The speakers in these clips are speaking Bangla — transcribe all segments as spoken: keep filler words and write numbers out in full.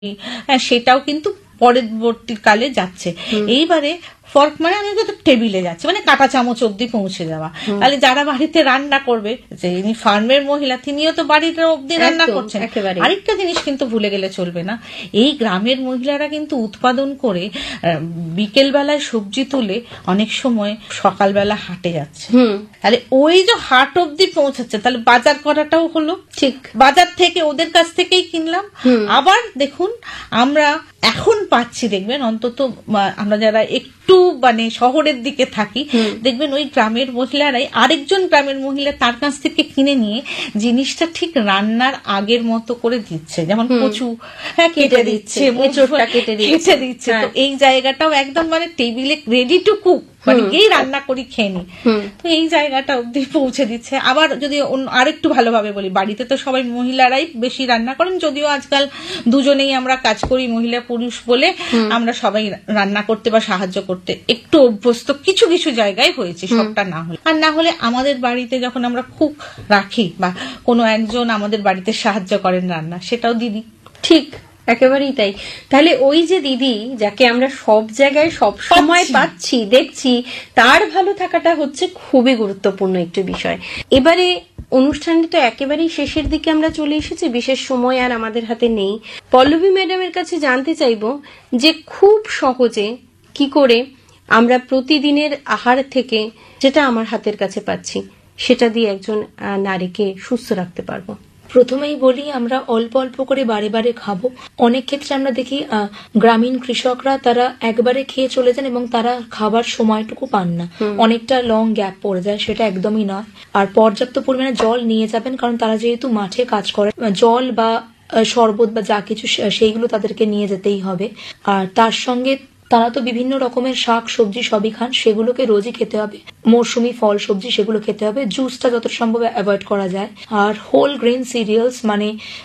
হ্যাঁ, সেটাও কিন্তু পরবর্তীকালে যাচ্ছে। এইবারে ফর্ক মানে আমি তো টেবিলে যাচ্ছে, মানে কাঁটা চামচ অব্দি পৌঁছে যাওয়া। তাহলে যারা বাড়িতে রান্না করবে, যে ইনি ফার্মের মহিলা, তিনিও তো বাড়িতে অব্দি রান্না করছেন। আরেকটা জিনিস কিন্তু ভুলে গেলে চলবে না, এই গ্রামের মহিলারা কিন্তু উৎপাদন করে বিকেল বেলায় সবজি তুলে অনেক সময় সকালবেলা হাটে যাচ্ছে। তাহলে ওই যে হাট অব্দি পৌঁছাচ্ছে, তাহলে বাজার করাটাও হলো ঠিক, বাজার থেকে ওদের কাছ থেকেই কিনলাম। আবার দেখুন, আমরা এখন পাচ্ছি, দেখবেন অন্তত আমরা যারা একটু মানে শহরের দিকে থাকি, দেখবেন ওই গ্রামের মহিলারাই আরেকজন গ্রামের মহিলা তার কাছ থেকে কিনে নিয়ে জিনিসটা ঠিক রান্নার আগের মতো করে দিচ্ছে। যেমন কচু হ্যাঁ কেটে দিচ্ছে, মোচড়টা কেটে দিচ্ছে। তো এই জায়গাটাও একদম মানে টেবিলে রেডি টু কুক, মানে এই রান্না করি খেয়ে নি, তো এই জায়গাটা অব্দি পৌঁছে দিচ্ছে। আবার যদি আরেকটু ভালোভাবে বলি, বাড়িতে তো সবাই মহিলারাই বেশি রান্না করেন, যদিও আজকাল দুজনেই আমরা কাজ করি, মহিলা পুরুষ বলে আমরা সবাই রান্না করতে বা সাহায্য করতে একটু অভ্যস্ত কিছু কিছু জায়গায় হয়েছে, সবটা না হলে। আর না হলে আমাদের বাড়িতে যখন আমরা কুক রাখি বা কোনো একজন আমাদের বাড়িতে সাহায্য করেন রান্না, সেটাও দিদি। ঠিক, একেবারেই তাই। তাহলে ওই যে দিদি যাকে আমরা সব জায়গায় সব সময় পাচ্ছি দেখছি, তার ভালো থাকাটা হচ্ছে খুবই গুরুত্বপূর্ণ একটি বিষয়। এবারে অনুষ্ঠানটি তো একেবারেই শেষের দিকে আমরা চলে এসেছি, বিশেষ সময় আর আমাদের হাতে নেই। পল্লবী ম্যাডামের কাছে জানতে চাইব যে খুব সহজে কি করে আমরা প্রতিদিনের আহার থেকে যেটা আমার হাতের কাছে পাচ্ছি সেটা দিয়ে একজন নারীকে সুস্থ রাখতে পারবো। প্রথমেই বলি, আমরা অল্প অল্প করে বারে বারে খাবো। অনেক ক্ষেত্রে আমরা দেখি গ্রামীণ কৃষকরা তারা একবারে খেয়ে চলে যান এবং তারা খাবার সময়টুকু পান না, অনেকটা লং গ্যাপ পড়ে যায়, সেটা একদমই নয়। আর পর্যাপ্ত পরিমাণে জল নিয়ে যাবেন, কারণ তারা যেহেতু মাঠে কাজ করে, জল বা শরবত বা যা কিছু সেইগুলো তাদেরকে নিয়ে যেতেই হবে। আর তার সঙ্গে তারা তো বিভিন্ন রকমের শাক সবজি সবই খান, সেগুলোকে রোজই খেতে হবে। মৌসুমি ফল সবজি সেগুলো খেতে হবে, জুসটা যত সম্ভব অ্যাভয়েড করা যায়। আর হোল গ্রেন সিরিয়ালস মানে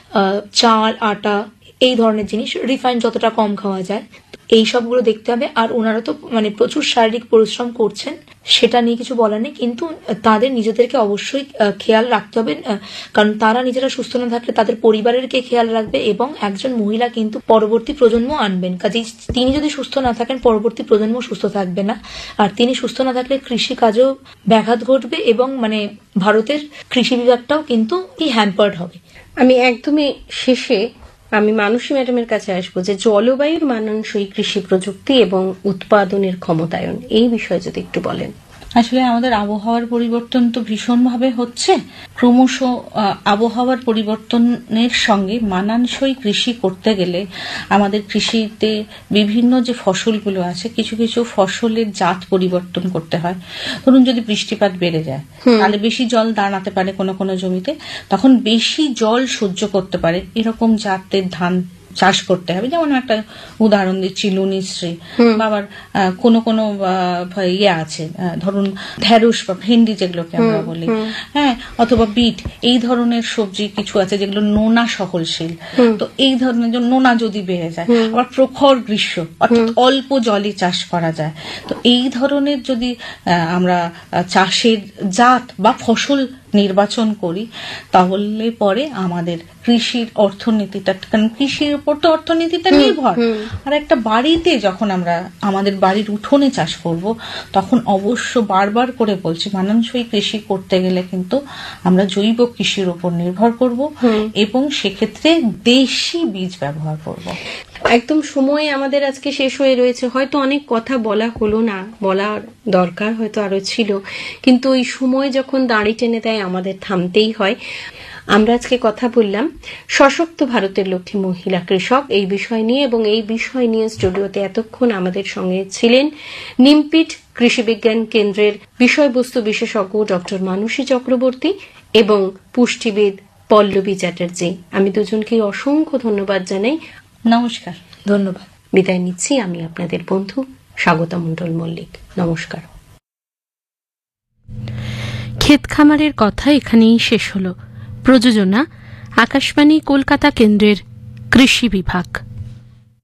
চাল আটা এই ধরনের জিনিস, রিফাইন্ড যতটা কম খাওয়া যায়, এই সবগুলো দেখতে হবে। আর ওনারা তো মানে প্রচুর শারীরিক পরিশ্রম করছেন, সেটা নিয়ে কিছু বলার নেই, কিন্তু তাদের নিজেদেরকে অবশ্যই খেয়াল রাখতে হবে, কারণ তারা নিজেরা সুস্থ না থাকলে তাদের পরিবারের কে খেয়াল রাখবে। এবং একজন মহিলা কিন্তু পরবর্তী প্রজন্ম আনবেন, কাজেই তিনি যদি সুস্থ না থাকেন পরবর্তী প্রজন্ম সুস্থ থাকবে না। আর তিনি সুস্থ না থাকলে কৃষি কাজেও ব্যাঘাত ঘটবে এবং মানে ভারতের কৃষি বিভাগটাও কিন্তু হ্যাম্পার্ড হবে। আমি একদমই শেষে আমি মানসী ম্যাডামের কাছে আসবো যে জলবায়ুর মানানসই কৃষি প্রযুক্তি এবং উৎপাদনের ক্ষমতায়ন, এই বিষয়ে যদি একটু বলেন। আসলে আমাদের আবহাওয়ার পরিবর্তন তো ভীষণভাবে হচ্ছে, ক্রমশ আবহাওয়ার পরিবর্তনের সঙ্গে মানানসই কৃষি করতে গেলে আমাদের কৃষিতে বিভিন্ন যে ফসলগুলো আছে, কিছু কিছু ফসলের জাত পরিবর্তন করতে হয়। ধরুন যদি বৃষ্টিপাত বেড়ে যায়, তাহলে বেশি জল দাঁড়াতে পারে কোনো কোনো জমিতে, তখন বেশি জল সহ্য করতে পারে এরকম জাতের ধান চাষ করতে হবে। যেমন একটা উদাহরণ দিচ্ছি, লুনিশ্রী, বা আবার কোনো কোনো ইয়ে আছে, ধরুন ঢেঁড়স বা ভেন্ডি যেগুলোকে আমরা বলি, হ্যাঁ, অথবা বিট, এই ধরনের সবজি কিছু আছে যেগুলো নোনা সহনশীল। তো এই ধরনের নোনা যদি বেড়ে যায়, আবার প্রখর গ্রীষ্ম অর্থাৎ অল্প জলে চাষ করা যায়। তো এই ধরনের যদি আমরা চাষের জাত বা ফসল নির্বাচন করি, তাহলে পরে আমাদের কৃষির অর্থনীতিটা, কারণ কৃষির উপর তো অর্থনীতিটা নির্ভর। আর একটা বাড়িতে যখন আমরা আমাদের বাড়ির উঠোনে চাষ করব, তখন অবশ্য বারবার করে বলছি, মানানসই কৃষি করতে গেলে কিন্তু আমরা জৈব কৃষির উপর নির্ভর করব এবং সেক্ষেত্রে দেশি বীজ ব্যবহার করব। একদম সময় আমাদের আজকে শেষ হয়ে রয়েছে, হয়তো অনেক কথা বলা হলো না, বলার দরকার হয়তো আরো ছিল, কিন্তু এই সময় যখন দাঁড়ি টেনে দেয় আমাদের থামতেই হয়। আমরা আজকে কথা বললাম সশক্ত ভারতের লক্ষ্মী মহিলা কৃষক এই বিষয় নিয়ে, এবং এই বিষয় নিয়ে স্টুডিওতে এতক্ষণ আমাদের সঙ্গে ছিলেন নিমপিট কৃষি বিজ্ঞান কেন্দ্রের বিষয়বস্তু বিশেষজ্ঞ ডক্টর মানসী চক্রবর্তী এবং পুষ্টিবিদ পল্লবী চ্যাটার্জি। আমি দুজনকেই অসংখ্য ধন্যবাদ জানাই। নমস্কার। ধন্যবাদ। বিদায় নিচ্ছি আমি আপনাদের বন্ধু স্বাগতা মণ্ডল মল্লিক। নমস্কার। ক্ষেত খামারের কথা এখানেই শেষ হলো। প্রযোজনা আকাশবাণী কলকাতা কেন্দ্রের কৃষি বিভাগ।